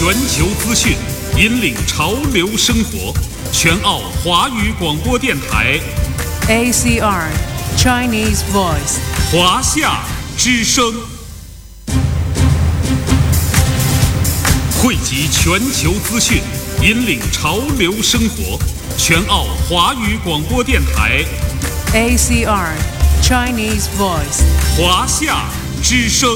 全球资讯，引领潮流生活。全澳华语广播电台 ACR Chinese Voice 华夏之声，汇集全球资讯，引领潮流生活。全澳华语广播电台 ACR Chinese Voice 华夏之声。